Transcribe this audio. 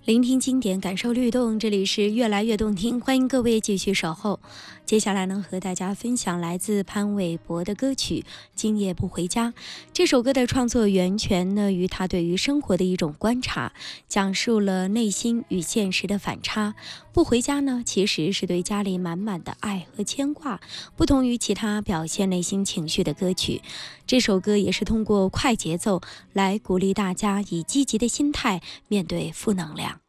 聆听经典，感受律动，这里是越来越动听，欢迎各位继续守候。接下来呢，和大家分享来自潘玮柏的歌曲《今夜不回家》。这首歌的创作源泉呢，于他对于生活的一种观察，讲述了内心与现实的反差。不回家呢，其实是对家里满满的爱和牵挂，不同于其他表现内心情绪的歌曲。这首歌也是通过快节奏来鼓励大家以积极的心态面对负能量。